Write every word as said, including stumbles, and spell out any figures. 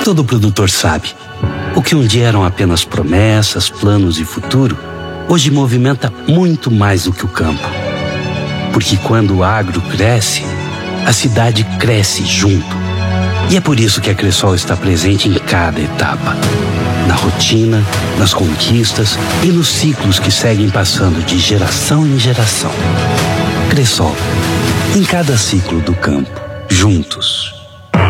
Todo produtor sabe. O que um dia eram apenas promessas, planos e futuro, hoje movimenta muito mais do que o campo. Porque quando o agro cresce, a cidade cresce junto. E é por isso que a Cressol está presente em cada etapa. Na rotina, nas conquistas e nos ciclos que seguem passando de geração em geração. Cressol, em cada ciclo do campo, juntos.